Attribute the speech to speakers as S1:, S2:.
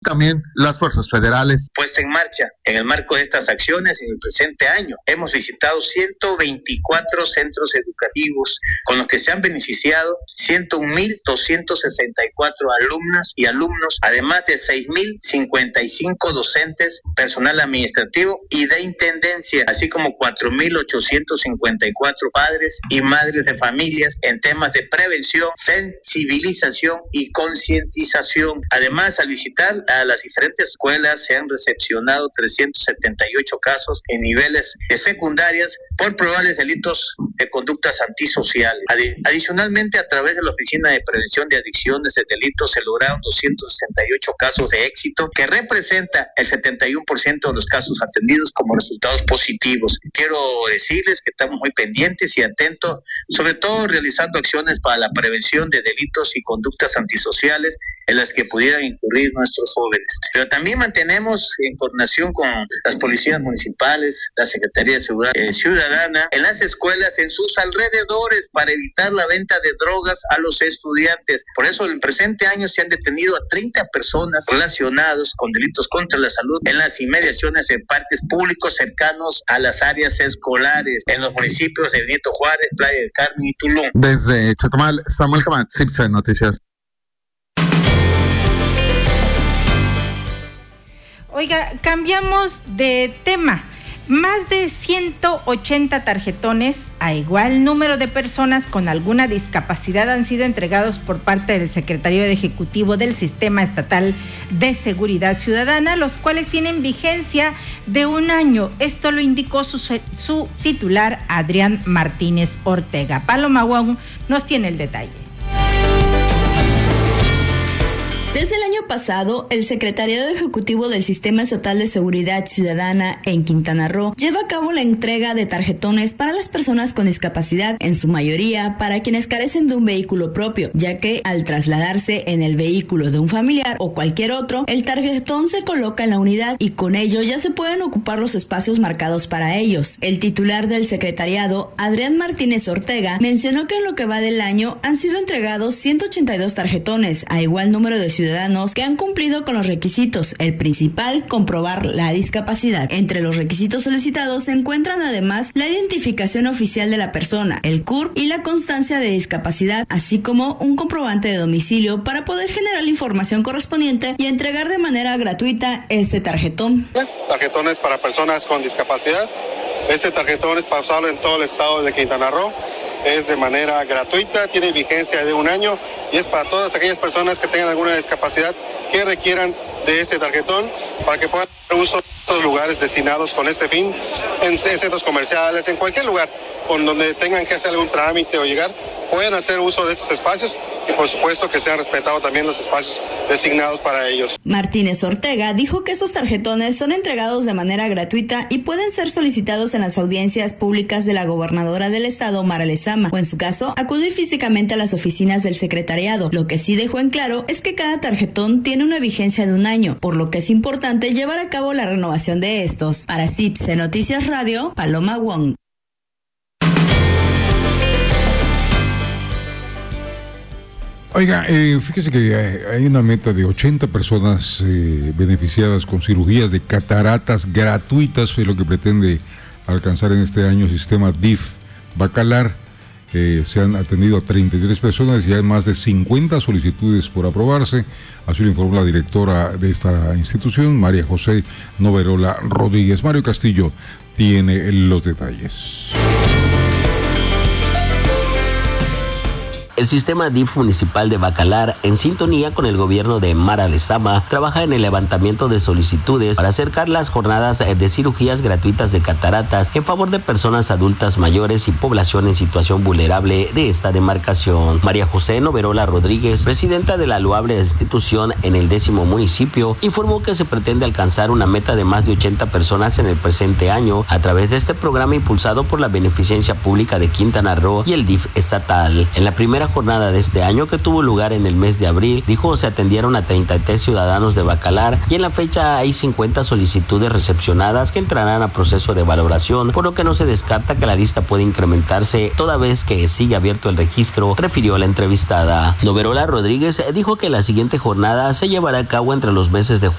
S1: también las fuerzas federales.
S2: Puesta en marcha en el marco de estas acciones en el presente año, hemos visitado 124 centros educativos con los que se han beneficiado 101,264 alumnas y alumnos, además de 6,055 docentes, personal administrativo y de intendencia, así como 4,854 padres y madres de familias en temas de prevención, sensibilización y concientización. Además, al visitar a las diferentes escuelas se han recepcionado 378 casos en niveles de secundarias por probables delitos de conductas antisociales. Adicionalmente, a través de la Oficina de Prevención de Adicciones de Delitos se lograron 268 casos de éxito, que representa el 71% de los casos atendidos como resultados positivos. Quiero decirles que estamos muy pendientes y atentos, sobre todo realizando acciones para la prevención de delitos y conductas antisociales en las que pudieran incurrir nuestros jóvenes. Pero también mantenemos en coordinación con las policías municipales, la Secretaría de Seguridad Ciudadana, en las escuelas, en sus alrededores, para evitar la venta de drogas a los estudiantes. Por eso, en el presente año se han detenido a 30 personas relacionadas con delitos contra la salud en las inmediaciones de parques públicos cercanos a las áreas escolares, en los municipios de Benito Juárez, Playa del Carmen y Tulum.
S1: Desde Chetumal, Samuel Camat, CIPSE Noticias.
S3: Oiga, cambiamos de tema. Más de 180 tarjetones a igual número de personas con alguna discapacidad han sido entregados por parte del Secretario Ejecutivo del Sistema Estatal de Seguridad Ciudadana, los cuales tienen vigencia de 1 año. Esto lo indicó su titular, Adrián Martínez Ortega. Paloma Wong nos tiene el detalle.
S4: Desde el año pasado, el Secretariado Ejecutivo del Sistema Estatal de Seguridad Ciudadana en Quintana Roo lleva a cabo la entrega de tarjetones para las personas con discapacidad, en su mayoría para quienes carecen de un vehículo propio, ya que al trasladarse en el vehículo de un familiar o cualquier otro, el tarjetón se coloca en la unidad y con ello ya se pueden ocupar los espacios marcados para ellos. El titular del secretariado, Adrián Martínez Ortega, mencionó que en lo que va del año han sido entregados 182 tarjetones a igual número de ciudadanos que han cumplido con los requisitos. El principal, comprobar la discapacidad. Entre los requisitos solicitados se encuentran además la identificación oficial de la persona, el CURP y la constancia de discapacidad, así como un comprobante de domicilio para poder generar la información correspondiente y entregar de manera gratuita este tarjetón.
S5: Tarjetones para personas con discapacidad. Este tarjetón es para usarlo en todo el estado de Quintana Roo. Es de manera gratuita, tiene vigencia de 1 año y es para todas aquellas personas que tengan alguna discapacidad que requieran de este tarjetón para que puedan hacer uso de estos lugares destinados con este fin, en centros comerciales, en cualquier lugar con donde tengan que hacer algún trámite o llegar, pueden hacer uso de estos espacios y por supuesto que sean respetados también los espacios designados para ellos.
S4: Martínez Ortega dijo que estos tarjetones son entregados de manera gratuita y pueden ser solicitados en las audiencias públicas de la gobernadora del estado, Mara Lezama, o en su caso, acudir físicamente a las oficinas del secretariado. Lo que sí dejó en claro es que cada tarjetón tiene una vigencia de 1 año, por lo que es importante llevar a cabo la renovación de estos. Para CIPSE Noticias Radio, Paloma Wong.
S6: Oiga, fíjese que hay una meta de 80 personas beneficiadas con cirugías de cataratas gratuitas, es lo que pretende alcanzar en este año el sistema DIF Bacalar. Se han atendido a 33 personas y hay más de 50 solicitudes por aprobarse, así lo informó la directora de esta institución, María José Noverola Rodríguez. Mario Castillo tiene los detalles.
S7: El sistema DIF municipal de Bacalar, en sintonía con el gobierno de Mara Lezama, trabaja en el levantamiento de solicitudes para acercar las jornadas de cirugías gratuitas de cataratas en favor de personas adultas mayores y población en situación vulnerable de esta demarcación. María José Noverola Rodríguez, presidenta de la loable institución en el 10º municipio, informó que se pretende alcanzar una meta de más de 80 personas en el presente año a través de este programa impulsado por la Beneficencia Pública de Quintana Roo y el DIF estatal. En la primera jornada de este año, que tuvo lugar en el mes de abril, dijo se atendieron a 33 ciudadanos de Bacalar y en la fecha hay 50 solicitudes recepcionadas que entrarán a proceso de valoración, por lo que no se descarta que la lista puede incrementarse toda vez que sigue abierto el registro, refirió la entrevistada. Noverola Rodríguez dijo que la siguiente jornada se llevará a cabo entre los meses de